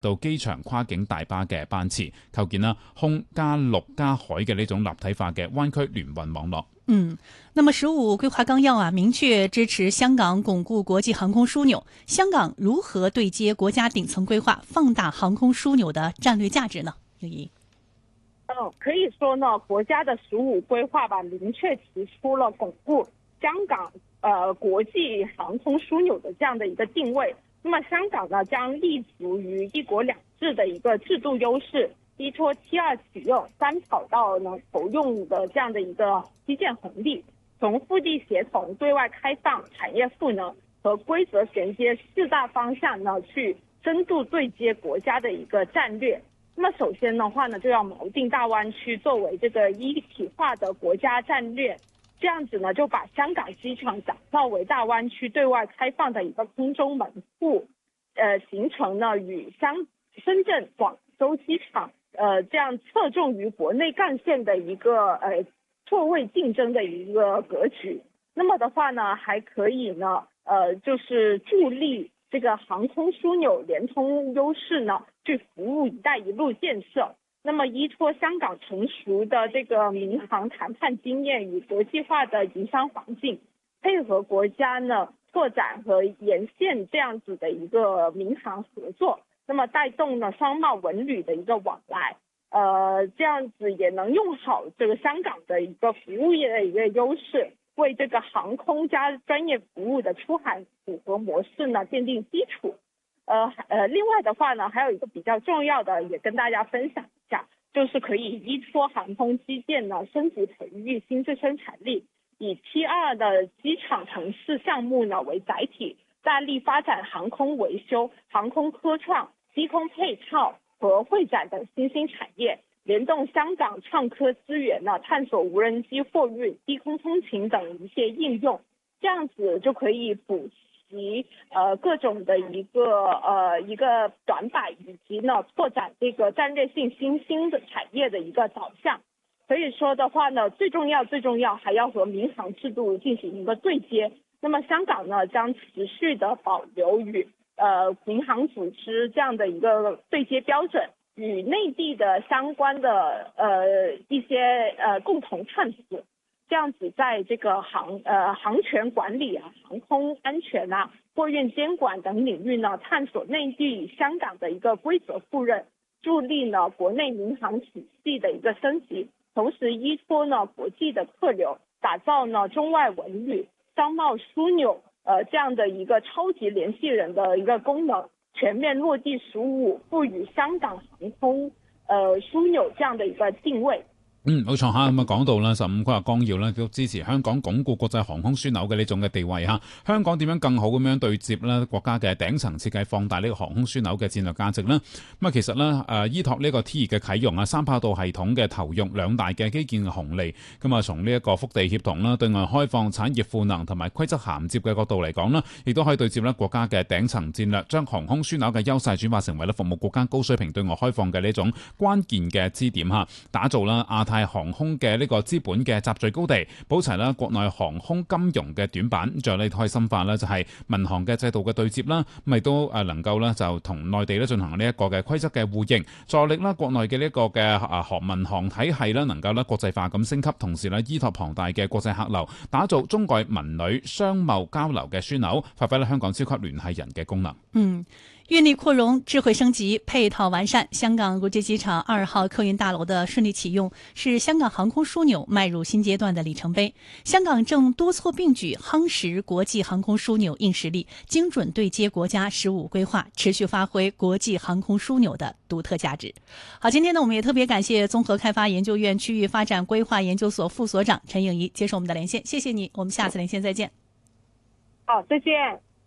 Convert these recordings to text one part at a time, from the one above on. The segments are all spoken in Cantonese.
到機場跨境大巴嘅班次，構建啦空加陸加海嘅呢種立體化嘅灣區聯運網絡。 那麼15規劃綱要明確支持香港鞏固國際航空樞紐，香港如何對接國家頂層規劃，放大航空樞紐的戰略價值呢？劉怡。 可以說呢，國家的15規劃吧，明確提出了鞏固香港國際航空樞紐的這樣的一個定位。那麼香港呢，將立足於一國兩制的一個制度優勢，依託T2啟用、3跑道呢投用的這樣的一個基建紅利，從腹地協同、對外開放、產業賦能和規則銜接4大方向呢，去深度對接國家的一個戰略。那麼首先的話呢，就要錨定大灣區作為這個一體化的國家戰略，這樣子呢就把香港機場打造為大灣區對外開放的一個空中門戶，形成呢與深圳、廣州機場這樣側重於國內幹線的一個錯位競爭的一個格局。那麼的話呢，還可以呢就是助力這個航空樞紐聯通優勢呢，去服務“一帶一路”建設。那麼依託香港成熟的這個民航談判經驗與國際化的營商環境，配合國家呢拓展和沿線這樣子的一個民航合作，那麼帶動呢商貿文旅的一個往來，這樣子也能用好這個香港的一個服務業的一個優勢，為這個航空加專業服務的出海符合模式呢奠定基礎。另外的話呢，還有一個比較重要的，也跟大家分享一下，就是可以依託航空基建呢升級培育新質生產力，以 T2的機場城市項目呢為載體，大力發展航空維修、航空科創、低空配套和會展等新興產業，聯動香港創科資源呢，探索無人機貨運、低空通勤等一些應用，這樣子就可以補及各種的一個短板，以及呢拓展這個戰略性新興的產業的一個導向。所以說的話呢，最重要還要和民航制度進行一個對接。那麼香港呢將持續的保留與民航組織這樣的一個對接標準，與內地的相關的一些共同探索。這樣子在這個航權管理啊、航空安全啊、貨運監管等領域呢，探索內地與香港的一個規則互認，助力呢國內民航體系的一個升級，同時依託呢國際的客流，打造呢中外文旅、商貿樞紐這樣的一個超級聯繫人的一個功能，全面落地15，賦予香港航空樞紐這樣的一個定位。 冇錯嚇，咁啊講到啦15規劃綱要咧，都支持香港鞏固國際航空樞紐嘅呢種嘅地位嚇。香港點樣更好咁樣對接咧國家嘅頂層設計，放大呢個航空樞紐嘅戰略價值呢？咁啊其實咧依託呢個 T2嘅啟用啊、3跑道系統嘅投用兩大嘅基建嘅紅利，咁啊從呢一個腹地協同啦、對外開放、產業賦能同埋規則銜接嘅角度嚟講啦，亦都可以對接咧國家嘅頂層戰略，將航空樞紐嘅優勢轉化成為咧服務國家高水平對外開放嘅呢種關鍵嘅支點嚇，打造啦亞太航空嘅呢個資本嘅集聚高地，補齊啦國內航空金融嘅短板，仲有呢可以深化啦就係民航嘅制度嘅對接啦，咁亦都能夠咧就同內地咧進行呢一個嘅規則嘅互認，助力啦國內嘅呢一個嘅民航體系啦能夠咧國際化咁升級，同時咧依託龐大嘅國際客流，打造中外文旅商貿交流嘅樞紐，發揮咧香港超級聯繫人嘅功能。 運力擴容、智慧升級、配套完善，香港國際機場2號客運大樓的順利啟用，是香港航空樞紐邁入新階段的里程碑。香港正多措並舉，夯實國際航空樞紐硬實力，精準對接國家15規劃，持續發揮國際航空樞紐的獨特價值。好，今天呢，我們也特別感謝綜合開發研究院區域發展規劃研究所副所長陳穎儀接受我們的連線，謝謝你，我們下次連線再見。 好，再見。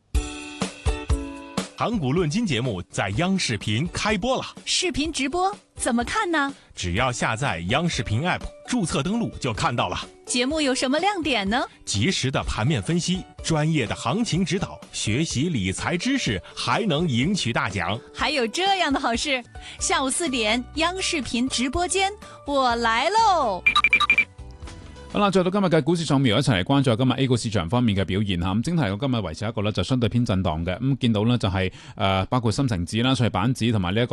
港股論金節目在央視頻開播了， 視頻直播怎麼看呢？ 只要下載央視頻 App， 註冊登錄就看到了。 節目有什麼亮點呢？ 及時的盤面分析，專業的行情指導，學習理財知識，還能贏取大獎。 還有這樣的好事，下午4點央視頻直播間，我來嘍！ 好啦，再到今日嘅股市掃描，一齊嚟關注今日 A 股市場方面嘅表現嚇。咁整體我今日維持一個咧就相對偏震盪嘅。咁見到呢就係包括深成指啦、創業板指同埋呢一個